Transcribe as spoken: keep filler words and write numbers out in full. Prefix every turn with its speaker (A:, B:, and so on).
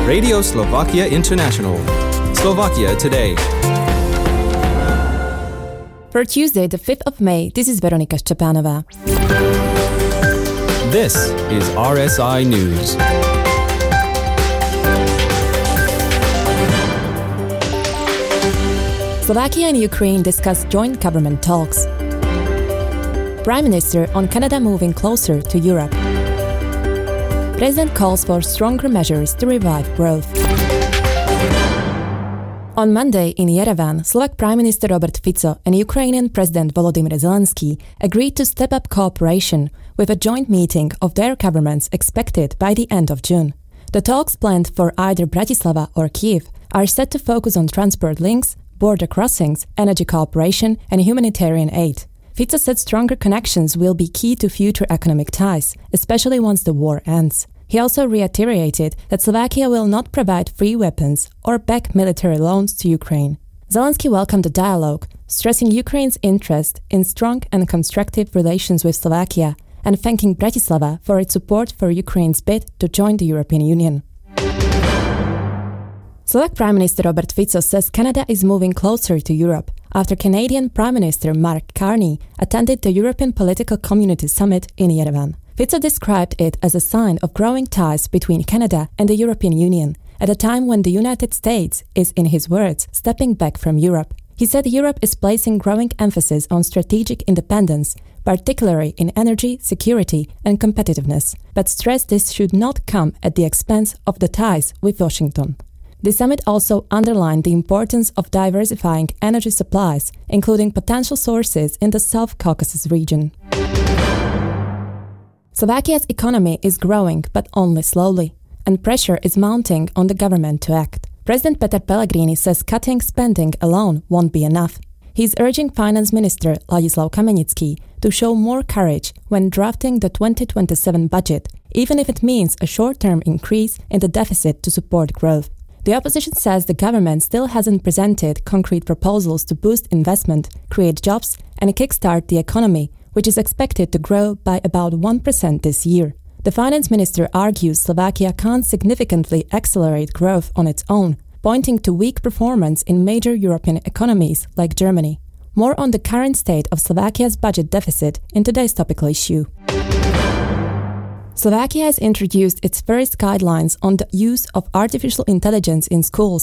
A: Radio Slovakia International. Slovakia Today.
B: For Tuesday, the fifth of May, this is Veronika Szczepanova.
A: This is R S I News.
B: Slovakia and Ukraine discuss joint government talks. Prime Minister on Canada moving closer to Europe. President calls for stronger measures to revive growth. On Monday in Yerevan, Slovak Prime Minister Robert Fico and Ukrainian President Volodymyr Zelensky agreed to step up cooperation with a joint meeting of their governments expected by the end of June. The talks planned for either Bratislava or Kyiv are set to focus on transport links, border crossings, energy cooperation and humanitarian aid. Fico said stronger connections will be key to future economic ties, especially once the war ends. He also reiterated that Slovakia will not provide free weapons or back military loans to Ukraine. Zelensky welcomed the dialogue, stressing Ukraine's interest in strong and constructive relations with Slovakia and thanking Bratislava for its support for Ukraine's bid to join the European Union. Slovak Prime Minister Robert Fico says Canada is moving closer to Europe after Canadian Prime Minister Mark Carney attended the European Political Community Summit in Yerevan. Fico described it as a sign of growing ties between Canada and the European Union at a time when the United States is, in his words, stepping back from Europe. He said Europe is placing growing emphasis on strategic independence, particularly in energy, security and competitiveness, but stressed this should not come at the expense of the ties with Washington. The summit also underlined the importance of diversifying energy supplies, including potential sources in the South Caucasus region. Slovakia's economy is growing, but only slowly, and pressure is mounting on the government to act. President Peter Pellegrini says cutting spending alone won't be enough. He's urging Finance Minister Ladislav Kamenický to show more courage when drafting the twenty twenty-seven budget, even if it means a short-term increase in the deficit to support growth. The opposition says the government still hasn't presented concrete proposals to boost investment, create jobs, and kickstart the economy, which is expected to grow by about one percent this year. The finance minister argues Slovakia can't significantly accelerate growth on its own, pointing to weak performance in major European economies like Germany. More on the current state of Slovakia's budget deficit in today's topical issue. Slovakia has introduced its first guidelines on the use of artificial intelligence in schools